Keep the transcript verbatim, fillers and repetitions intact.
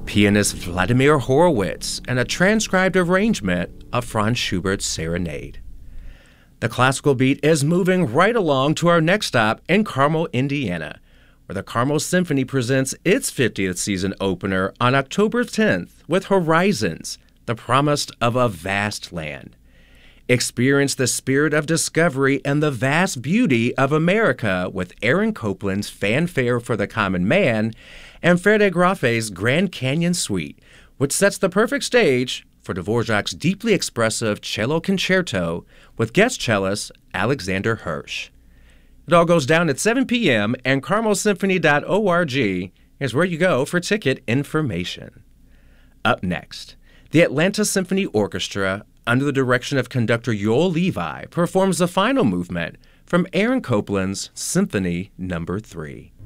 pianist Vladimir Horowitz, and a transcribed arrangement of Franz Schubert's Serenade. The classical beat is moving right along to our next stop in Carmel, Indiana, where the Carmel Symphony presents its fiftieth season opener on October tenth with Horizons, the Promise of a Vast Land. Experience the spirit of discovery and the vast beauty of America with Aaron Copland's Fanfare for the Common Man and Fede Graffe's Grand Canyon Suite, which sets the perfect stage for Dvorak's deeply expressive cello concerto with guest cellist Alexander Hirsch. It all goes down at seven p.m. and carmel symphony dot org is where you go for ticket information. Up next, the Atlanta Symphony Orchestra, under the direction of conductor Yoel Levi, performs the final movement from Aaron Copland's Symphony Number three.